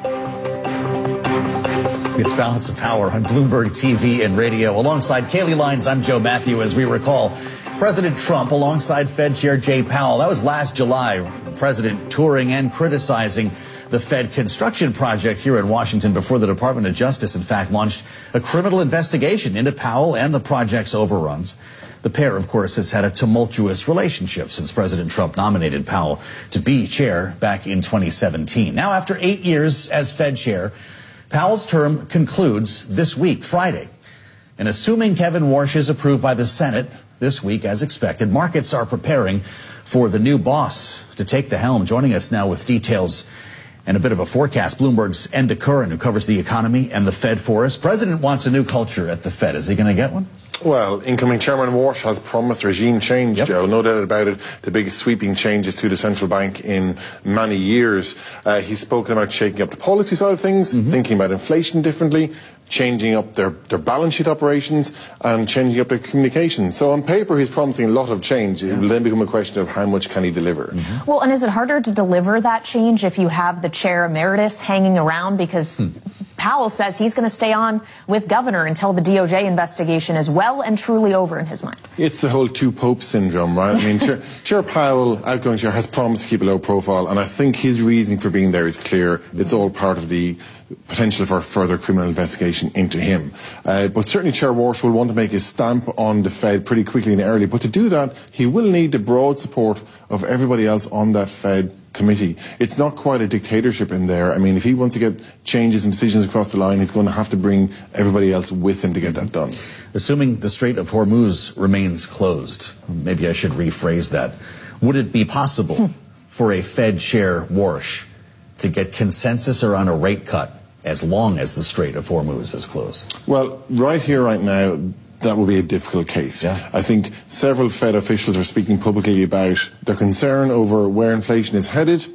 It's Balance of Power on Bloomberg TV and radio. Alongside Kaylee Lyons, I'm Joe Matthew. As we recall, President Trump alongside Fed Chair Jay Powell. That was last July. President touring and criticizing the Fed construction project here in Washington before the Department of Justice, in fact, launched a criminal investigation into Powell and the project's overruns. The pair, of course, has had a tumultuous relationship since President Trump nominated Powell to be chair back in 2017. Now, after 8 years as Fed chair, Powell's term concludes this week, Friday. And assuming Kevin Warsh is approved by the Senate this week, as expected, markets are preparing for the new boss to take the helm. Joining us now with details and a bit of a forecast, Bloomberg's Enda Curran, who covers the economy and the Fed for us. President wants a new culture at the Fed. Is he going to get one? Well, incoming Chairman Warsh has promised regime change, Joe. No doubt about it. The biggest sweeping changes to the central bank in many years. He's spoken about shaking up the policy side of things, thinking about inflation differently, changing up their balance sheet operations, and changing up their communications. So on paper, he's promising a lot of change. It will then become a question of how much can he deliver. Well, and is it harder to deliver that change if you have the chair emeritus hanging around? Because Powell says he's going to stay on with governor until the DOJ investigation is well and truly over in his mind. It's the whole two popes syndrome, right? I mean, Chair Powell, outgoing chair, has promised to keep a low profile, and I think his reasoning for being there is clear. It's all part of the potential for further criminal investigation into him. But certainly Chair Warsh will want to make his stamp on the Fed pretty quickly and early. But to do that, he will need the broad support of everybody else on that Fed committee. It's not quite a dictatorship in there. I mean, if he wants to get changes and decisions across the line, he's going to have to bring everybody else with him to get that done. Assuming the Strait of Hormuz remains closed, maybe I should rephrase that. Would it be possible for a Fed chair, Warsh, to get consensus around a rate cut as long as the Strait of Hormuz is closed? Well, right here, right now, that will be a difficult case. I think several Fed officials are speaking publicly about their concern over where inflation is headed.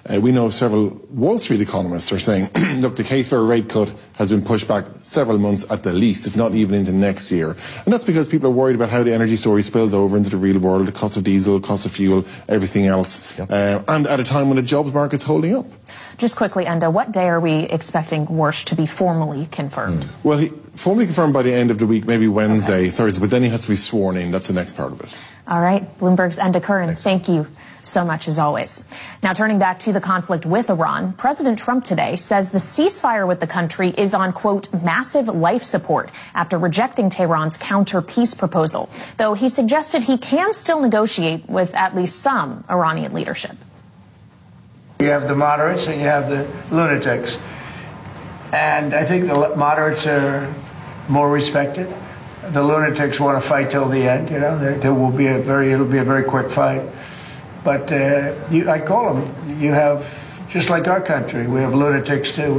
We know several Wall Street economists are saying, look, the case for a rate cut has been pushed back several months at the least, if not even into next year. And that's because people are worried about how the energy story spills over into the real world, the cost of diesel, cost of fuel, everything else, and at a time when the jobs market's holding up. Just quickly, Enda, what day are we expecting Warsh to be formally confirmed? Well, he formally confirmed by the end of the week, maybe Wednesday, Thursday, but then he has to be sworn in. That's the next part of it. All right. Bloomberg's Enda Curran, thank you so much as always. Now, turning back to the conflict with Iran, President Trump today says the ceasefire with the country is on, quote, massive life support after rejecting Tehran's counter-peace proposal, though he suggested he can still negotiate with at least some Iranian leadership. You have the moderates and you have the lunatics. And I think the moderates are more respected. The lunatics want to fight till the end. You know, it'll be a very quick fight. But I call them. You have, just like our country, we have lunatics too.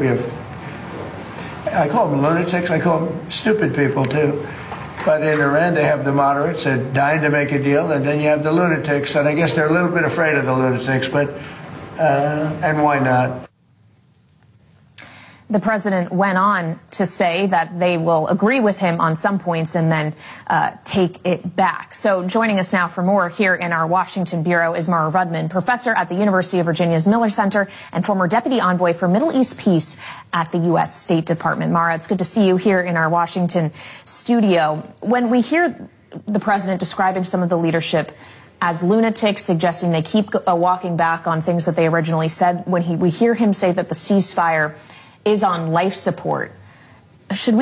I call them lunatics. I call them stupid people too. But in Iran, they have the moderates. They're dying to make a deal, and then you have the lunatics. And I guess they're a little bit afraid of the lunatics, but and why not? The president went on to say that they will agree with him on some points and then take it back. So joining us now for more here in our Washington bureau is Mara Rudman, professor at the University of Virginia's Miller Center and former deputy envoy for Middle East Peace at the U.S. State Department. Mara, it's good to see you here in our Washington studio. When we hear the president describing some of the leadership as lunatics, suggesting they keep walking back on things that they originally said, when we hear him say that the ceasefire is on life support, should we